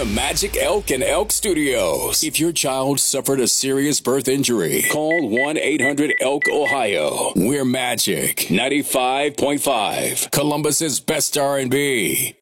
the Magic Elk and Elk Studios. If your child suffered a serious birth injury, call 1-800-ELK-OHIO. We're Magic 95.5, Columbus's best R&B.